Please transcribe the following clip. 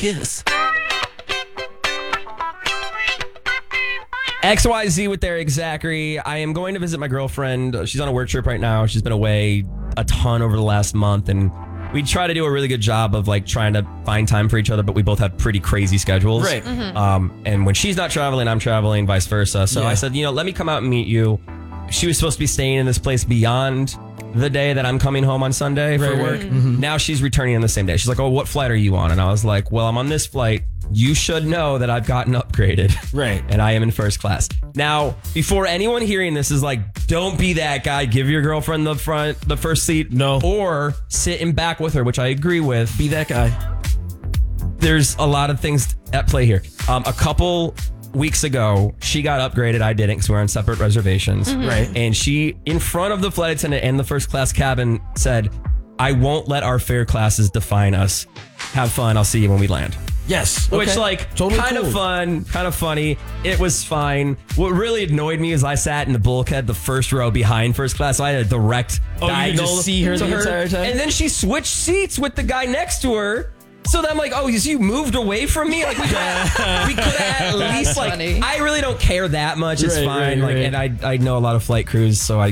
kiss. XYZ with Eric Zachary. I am going to visit my girlfriend. She's on a work trip right now. She's been away a ton over the last month, and we try to do a really good job of like trying to find time for each other, but we both have pretty crazy schedules. Right. And when she's not traveling, I'm traveling, vice versa. So Yeah. I said, let me come out and meet you. She was supposed to be staying in this place beyond the day that I'm coming home on Sunday for work. Now she's returning on the same day. She's like, oh, what flight are you on? And I was like, well, I'm on this flight. You should know that I've gotten upgraded. Right. And I am in first class. Now, before anyone hearing this is like, don't be that guy. Give your girlfriend the first seat. No. Or sit in back with her, which I agree with. Be that guy. There's a lot of things at play here. A couple weeks ago, she got upgraded. I didn't because we're on separate reservations. Right. And she, in front of the flight attendant and the first class cabin, said, I won't let our fare classes define us. Have fun. I'll see you when we land. Yes. Which, Okay. like, Totally kind cool. of fun, kind of funny. It was fine. What really annoyed me is I sat in the bulkhead, the first row behind first class. So I had a direct Oh, you could diagonal just see her to the entire time? And then she switched seats with the guy next to her. So then I'm like, oh, you moved away from me? Like, we could have at least, like, funny. I really don't care that much. It's Right, fine. right, Like, right. and I know a lot of flight crews, so I